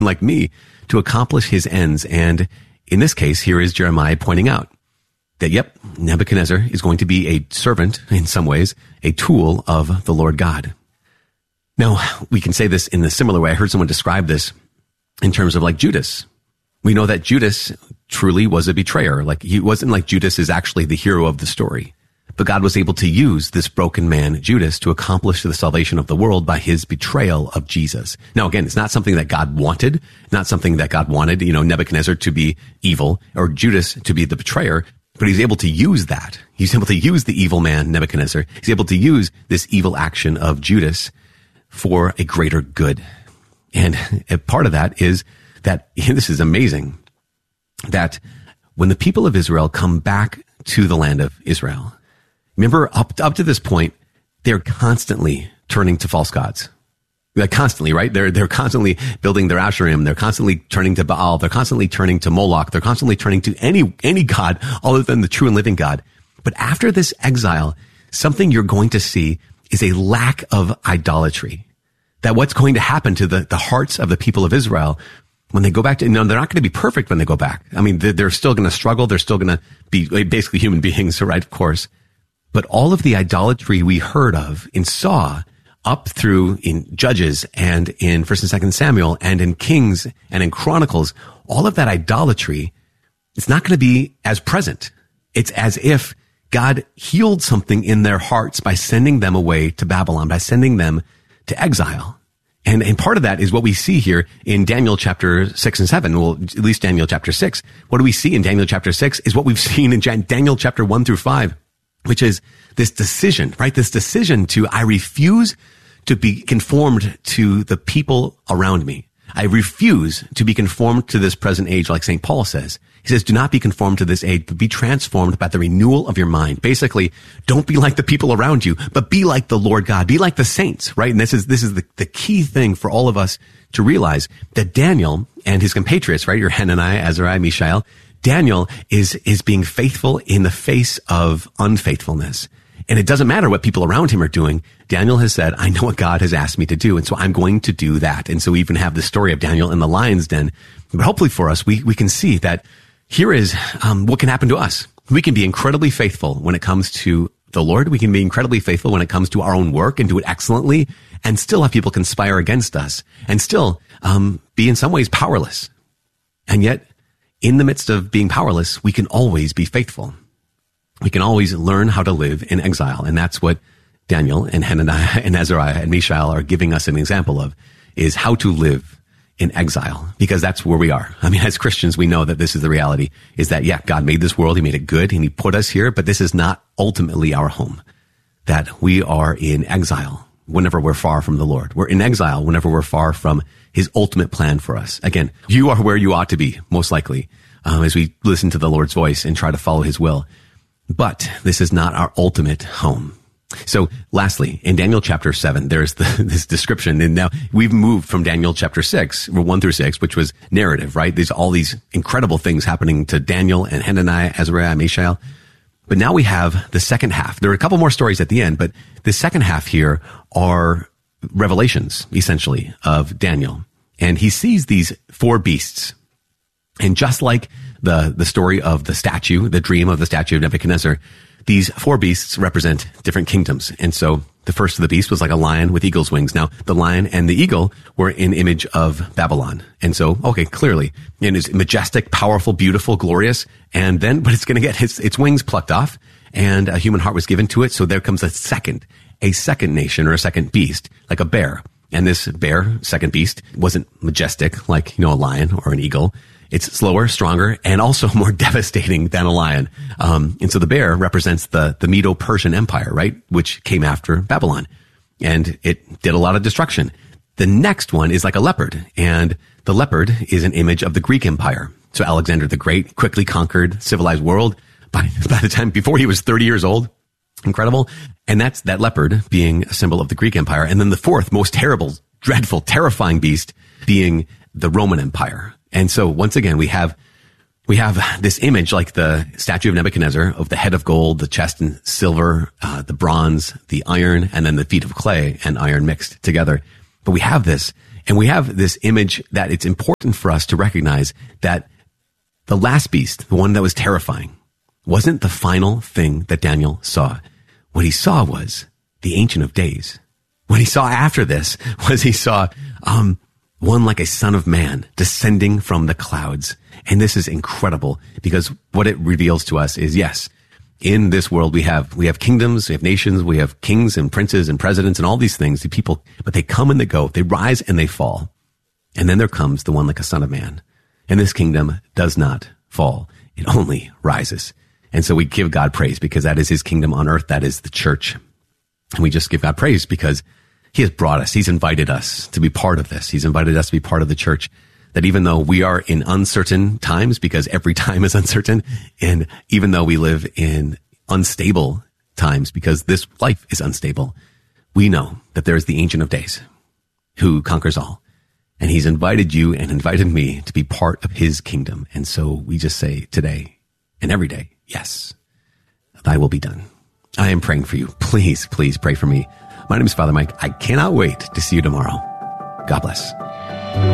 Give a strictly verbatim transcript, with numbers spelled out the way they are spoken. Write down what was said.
like me to accomplish his ends. And in this case, here is Jeremiah pointing out that, yep, Nebuchadnezzar is going to be a servant, in some ways, a tool of the Lord God. Now, we can say this in a similar way. I heard someone describe this in terms of like Judas. We know that Judas truly was a betrayer. Like, he wasn't like Judas is actually the hero of the story. But God was able to use this broken man, Judas, to accomplish the salvation of the world by his betrayal of Jesus. Now, again, it's not something that God wanted, not something that God wanted, you know, Nebuchadnezzar to be evil or Judas to be the betrayer, but he's able to use that. He's able to use the evil man, Nebuchadnezzar. He's able to use this evil action of Judas for a greater good. And a part of that is that, this is amazing, that when the people of Israel come back to the land of Israel, remember, up, up to this point, they're constantly turning to false gods. Like constantly, right? They're, they're constantly building their Asherim. They're constantly turning to Baal. They're constantly turning to Moloch. They're constantly turning to any, any god other than the true and living God. But after this exile, something you're going to see is a lack of idolatry. That what's going to happen to the, the hearts of the people of Israel when they go back to, no, they're not going to be perfect when they go back. I mean, they're, they're still going to struggle. They're still going to be basically human beings, right? Of course. But all of the idolatry we heard of and saw up through in Judges and in First and Second Samuel and in Kings and in Chronicles, all of that idolatry, it's not going to be as present. It's as if God healed something in their hearts by sending them away to Babylon, by sending them to exile. And, and part of that is what we see here in Daniel chapter six and seven. Well, at least Daniel chapter six. What do we see in Daniel chapter six is what we've seen in Daniel chapter one through five, which is this decision, right? This decision to, I refuse to be conformed to the people around me. I refuse to be conformed to this present age, like Saint Paul says. He says, do not be conformed to this age, but be transformed by the renewal of your mind. Basically, don't be like the people around you, but be like the Lord God. Be like the saints, right? And this is, this is the, the key thing for all of us to realize that Daniel and his compatriots, right? Your Hananiah, Azariah, Mishael, Daniel is, is being faithful in the face of unfaithfulness. And it doesn't matter what people around him are doing. Daniel has said, I know what God has asked me to do, and so I'm going to do that. And so we even have the story of Daniel in the lion's den. But hopefully for us, we, we can see that here is um, what can happen to us. We can be incredibly faithful when it comes to the Lord. We can be incredibly faithful when it comes to our own work and do it excellently, and still have people conspire against us, and still um, be in some ways powerless. And yet, in the midst of being powerless, we can always be faithful. We can always learn how to live in exile. And that's what Daniel and Hananiah and Azariah and Mishael are giving us an example of, is how to live in exile, because that's where we are. I mean, as Christians, we know that this is the reality, is that, yeah, God made this world. He made it good and he put us here, but this is not ultimately our home, that we are in exile whenever we're far from the Lord. We're in exile whenever we're far from his ultimate plan for us. Again, you are where you ought to be, most likely, um, as we listen to the Lord's voice and try to follow his will. But this is not our ultimate home. So lastly, in Daniel chapter seven, there's the, this description. And now we've moved from Daniel chapter six, one through six, which was narrative, right? There's all these incredible things happening to Daniel and Hananiah, Azariah, Mishael. But now we have the second half. There are a couple more stories at the end, but the second half here are revelations, essentially, of Daniel. And he sees these four beasts. And just like the, the story of the statue, the dream of the statue of Nebuchadnezzar, these four beasts represent different kingdoms. And so the first of the beast was like a lion with eagle's wings. Now, the lion and the eagle were an image of Babylon. And so, okay, clearly, and it's majestic, powerful, beautiful, glorious. And then, but it's going to get its, its wings plucked off, and a human heart was given to it. So there comes a second, a second nation or a second beast, like a bear. And this bear, second beast, wasn't majestic like, you know, a lion or an eagle. It's slower, stronger, and also more devastating than a lion. Um, and so the bear represents the, the Medo-Persian Empire, right? Which came after Babylon. And it did a lot of destruction. The next one is like a leopard. And the leopard is an image of the Greek Empire. So Alexander the Great quickly conquered civilized world by, by the time, before he was thirty years old. Incredible. And that's that leopard being a symbol of the Greek Empire. And then the fourth most terrible, dreadful, terrifying beast being the Roman Empire. And so once again, we have, we have this image like the statue of Nebuchadnezzar of the head of gold, the chest in silver, uh, the bronze, the iron, and then the feet of clay and iron mixed together. But we have this, And we have this image that it's important for us to recognize that the last beast, the one that was terrifying, wasn't the final thing that Daniel saw. What he saw was the Ancient of Days. What he saw after this was he saw um, one like a son of man descending from the clouds. And this is incredible because what it reveals to us is, yes, in this world we have we have kingdoms, we have nations, we have kings and princes and presidents and all these things, the people, but they come and they go, they rise and they fall. And then there comes the one like a son of man. And this kingdom does not fall. It only rises. And so we give God praise because that is his kingdom on earth. That is the church. And we just give God praise because he has brought us. He's invited us to be part of this. He's invited us to be part of the church. That even though we are in uncertain times, because every time is uncertain, and even though we live in unstable times, because this life is unstable, we know that there is the Ancient of Days who conquers all. And he's invited you and invited me to be part of his kingdom. And so we just say today and every day, yes, thy will be done. I am praying for you. Please, please pray for me. My name is Father Mike. I cannot wait to see you tomorrow. God bless.